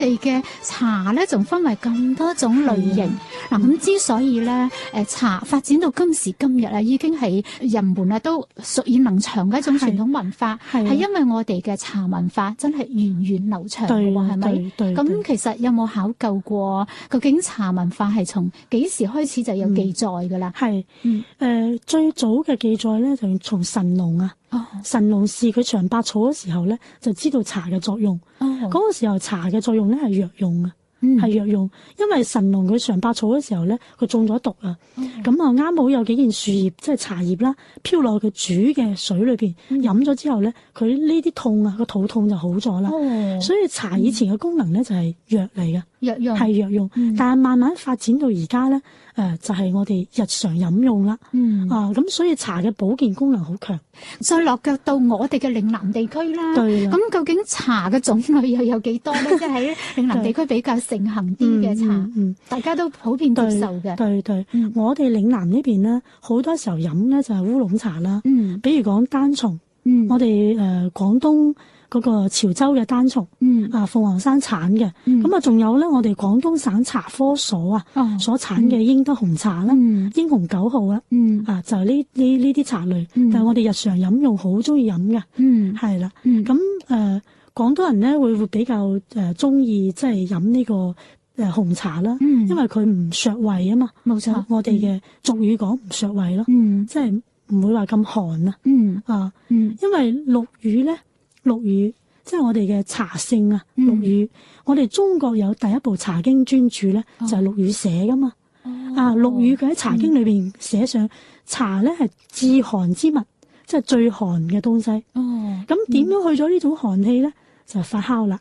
哋嘅茶咧，仲分為咁多種類型。嗱，咁之所以咧，茶發展到今時今日啊，已經係人們啊都屬於能長嘅一種傳統文化，係因為我哋嘅茶文化真係源遠流長嘅喎，係咪？咁其實有冇考究過，究竟茶文化係從幾時開始就有記載㗎啦？ 最早嘅記載咧，就從神農啊。神農氏佢嘗百草嘅時候咧，就知道茶嘅作用。嗰個時候茶嘅作用咧係藥用啊，係藥用。因為神農佢嘗百草嘅時候咧，佢中咗毒啊。咁啊啱好有幾件樹葉，即係茶葉啦，飄落佢煮嘅水裏邊，飲咗之後咧，佢呢啲痛啊，個肚痛就好咗啦。所以茶以前嘅功能咧就係藥嚟嘅，藥用係藥用。但係慢慢發展到而家咧，就係我哋日常飲用啦。咁所以茶嘅保健功能好強。 再落腳到我哋嘅嶺南地區啦，咁究竟茶嘅種類又有幾多咧？即係喺嶺南地區比較盛行啲嘅茶，大家都普遍接受嘅。對， 我哋嶺南呢邊咧，好多時候飲咧就係烏龍茶啦。比如講單叢，我哋廣東嗰個潮州嘅單叢，鳳凰山產嘅。咁啊，仲有咧，我哋廣東省茶科所所產嘅英德紅茶啦，英紅9號啦，就係呢啲茶類，但係我哋日常飲用好中意飲嘅，係啦。咁廣東人咧會比較中意即係飲呢個紅茶啦，因為佢唔削胃啊嘛。冇錯，我哋嘅俗語講唔削胃咯，即係唔會話咁寒啊。因為陸羽即係我哋嘅茶聖啊，陸羽。我哋中國有第一部茶經專著咧，就係陸羽寫噶嘛。陸羽佢喺茶經裏邊寫上茶咧係至寒之物，即係最寒嘅東西。咁點樣去咗呢種寒氣咧？就係發酵啦。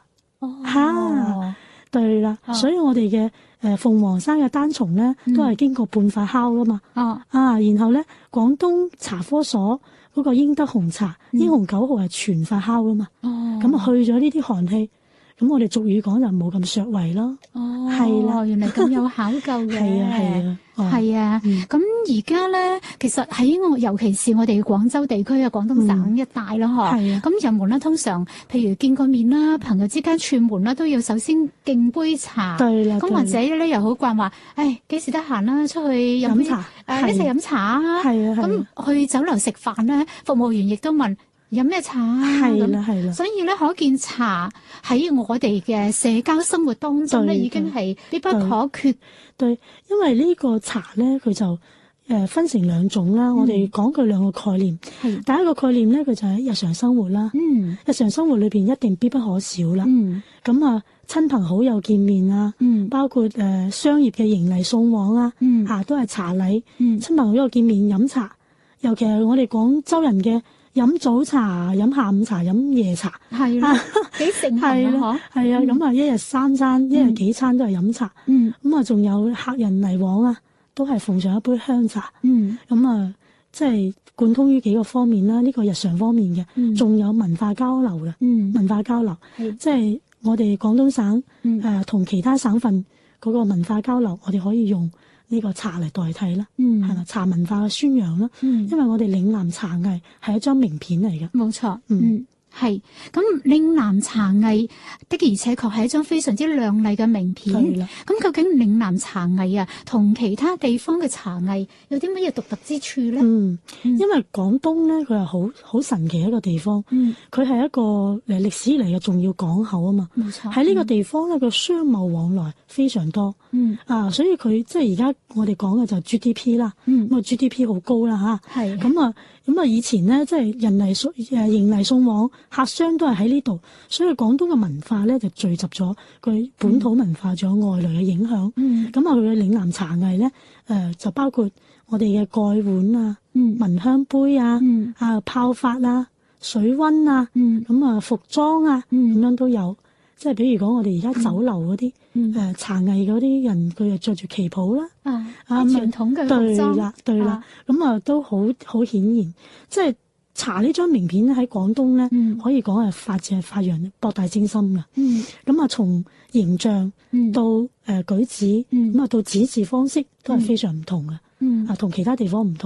對啦，所以我哋嘅鳳凰山嘅單叢咧，都係經過半發酵噶嘛。然後咧，廣東茶科所嗰個英德紅茶，英紅9號係全發酵噶嘛。咁啊去咗呢啲寒氣，咁我哋俗語講就冇咁削胃咯。係啦， 原來咁有考究嘅。係啊，咁而家咧，其實喺尤其是我哋廣州地區啊，廣東省一帶啦，咁人們咧通常，譬如見個面啦，朋友之間串門啦，都要首先敬杯茶。對啦，咁或者咧又好慣話，幾時得閒啦，出去飲茶，一齊飲茶啊。咁去酒樓食飯咧，服務員亦都問飲咩茶啊？係啦。所以咧，可見茶喺我哋嘅社交生活當中咧，已經係必不可缺。 對，因為呢個茶咧，佢就分成兩種啦。我哋講佢兩個概念。第一個概念咧，佢就喺日常生活啦。日常生活裏邊一定必不可少啦。咁啊，親朋好友見面啊，包括商業嘅迎嚟送往啊，都係茶禮。親朋好友見面飲茶，尤其係我哋廣州人嘅。飲早茶、飲下午茶、飲夜茶， 係啦，幾盛行啊！ 係啊，咁啊，一日3餐，一日幾餐都係飲茶。咁啊，仲有客人嚟往啊，都係奉上一杯香茶。咁啊，即係貫通於幾個方面啦。呢個日常方面嘅，仲有文化交流嘅。文化交流，即係我哋廣東省同其他省份嗰個文化交流，我哋可以用呢個茶嚟代替啦，係啦，茶文化嘅宣揚啦，因為我哋嶺南茶藝係一張名片嚟嘅。冇錯，係。咁嶺南茶藝的而且確係一張非常之亮麗嘅名片。咁究竟嶺南茶藝啊，同其他地方嘅茶藝有啲乜嘢獨特之處咧？因為廣東咧，佢係好神奇一個地方。佢係一個歷史嚟嘅重要港口啊嘛。冇錯。喺呢個地方咧，個商貿往來非常多。所以佢即係而家我哋講嘅就係 GDP 啦。咁啊 GDP 好高啦嚇。係。咁啊以前咧，即係迎嚟送往，客商都係喺呢度，所以廣東嘅文化咧就聚集咗佢本土文化，仲有外來嘅影響。咁啊，佢嘅嶺南茶藝咧，就包括我哋嘅蓋碗啊、聞香杯啊、泡法啊、水溫啊、咁啊服裝啊，咁樣都有。即係比如講，我哋而家酒樓嗰啲茶藝嗰啲人，佢就着住旗袍啦，傳統嘅服裝。對啦，咁啊都好顯然，即係茶呢張名片咧喺廣東咧，可以講係發揚博大精深嘅。咁啊，從形象到舉止，咁啊到展示方式都係非常唔同嘅。同其他地方唔同。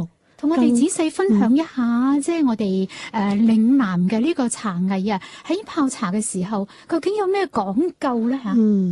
同我哋仔細分享一下，即係我哋嶺南嘅呢個茶藝啊，喺泡茶嘅時候，究竟有咩講究咧嚇？